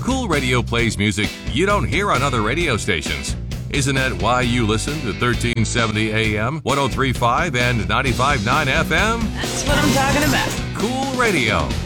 Cool Radio plays music you don't hear on other radio stations. Isn't that why you listen to 1370 AM, 103.5 and 95.9 FM? That's what I'm talking about. Cool Radio.